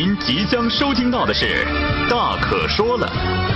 您即将收听到的是《大可说了》。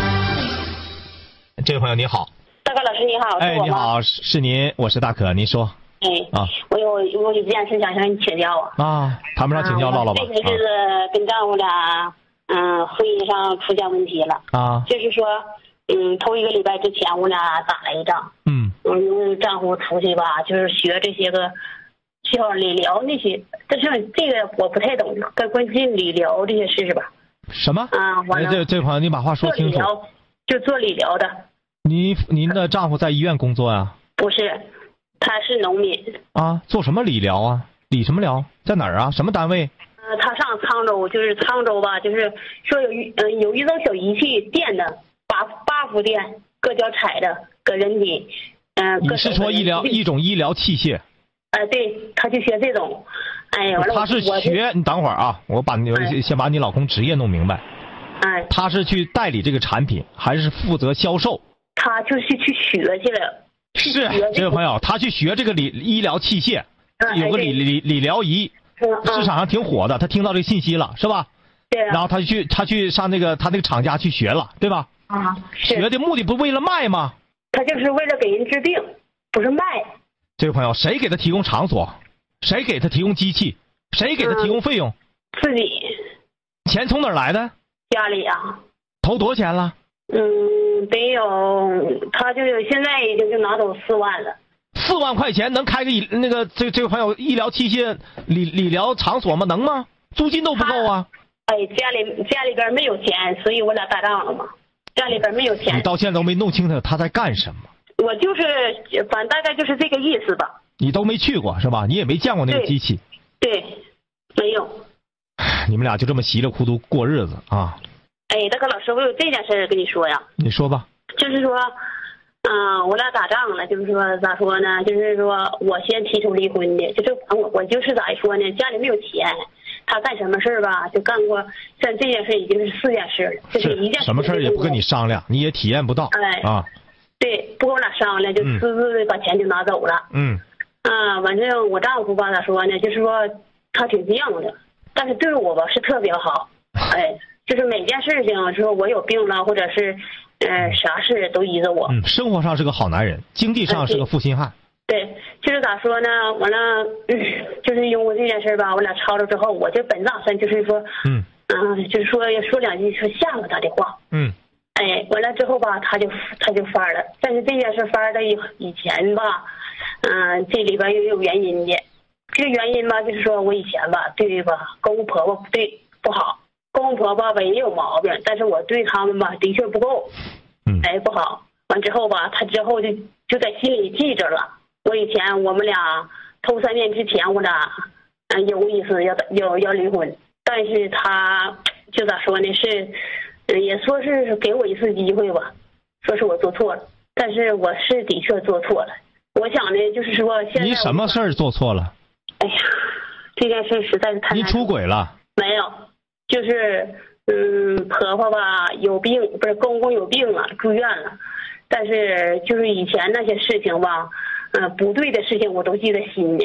这位朋友你好。 大可老师你好。 哎，你好，是您，我是大可，您说。 哎啊，我有一件事想向你请教啊。谈不上请教，唠唠吧。 这个是跟丈夫俩，婚姻上出现问题了啊。就是说，头1个礼拜之前我俩打了一仗。丈夫出去吧，就是学这些个。像理疗那些，但是这个我不太懂，关于理疗这些事是吧？ 什么？完了，这朋友，你把话说清楚。 就做理疗的。 您的丈夫在医院工作呀？ 不是，他是农民。 啊，做什么理疗啊？理什么疗？在哪儿啊？什么单位？ 他上沧州，就是沧州吧，就是说有一种小仪器电的，8伏电，搁脚踩的，搁人体。 你是说一种医疗器械？ 对，他就学这种，哎呀，完了。 他是学，你等会儿啊，我先把你老公职业弄明白。他是去代理这个产品，还是负责销售？ 他就是去学去了。 是这位朋友，他去学这个医疗器械，有个理疗仪，市场上挺火的。他听到这个信息了，是吧？ 对。 然后他去上他那个厂家去学了，对吧？学的目的不是为了卖吗？ 他就是为了给人治病，不是卖。 这位朋友，谁给他提供场所？谁给他提供机器？谁给他提供费用？ 自己。 钱从哪儿来的？ 家里啊。 投多少钱了？ 得有，他现在已经就拿走4万了。 4万块钱能开个这位朋友医疗器械理疗场所吗？能吗？租金都不够啊。 家里边没有钱，所以我俩打仗了嘛。家里边没有钱。 你到现在都没弄清楚他在干什么。 我就是反正大概就是这个意思吧。 你都没去过是吧？你也没见过那个机器。 对，没有。 你们俩就这么稀里糊涂过日子啊？ 大哥老师，我有这件事跟你说呀。 你说吧。 就是说，我俩打仗了，就是说咋说呢？就是说我先提出离婚的，就是我就是咋说呢？家里没有钱，他干什么事吧，就干过像这件事已经是4件事了，就是一件事。 什么事也不跟你商量，你也体验不到。 对，不跟我俩商量，就私自的把钱就拿走了。反正我丈夫吧，咋说呢？就是说他挺犟的，但是对我吧是特别好。就是每件事情，说我有病了，或者是啥事都依着我。 生活上是个好男人，经济上是个负心汉。 对，就是咋说呢？完了，就是因为这件事吧，我俩吵了之后，我就本打算就是说，就是说2句说吓唬他的话。完了之后吧，他就翻了。但是这件事翻的以前吧，这里边又有原因的。这个原因吧，就是说我以前吧，对吧，公公婆婆不好，公公婆婆吧也有毛病，但是我对他们吧的确不够，不好。完之后吧，他之后就在心里记着了。我们俩头3年之前，我俩有意思要离婚，但是他就咋说呢？也说是给我一次机会吧，说是我做错了，但是我是的确做错了。我想呢，就是说现在你什么事儿做错了？ 哎呀，这件事实在是太难。 你出轨了？ 没有，就是婆婆吧有病，不是公公有病了，住院了。但是就是以前那些事情吧，不对的事情我都记在心里。